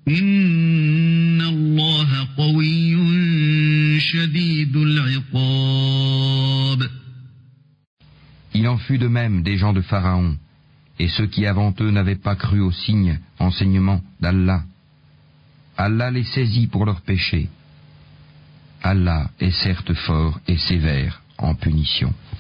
إن الله قوي شديد العقاب. Il en fut de même des gens de Pharaon, et ceux qui avant eux n'avaient pas cru aux signes, enseignements d'Allah. Allah les saisit pour leurs péchés. Allah est certes fort et sévère en punition.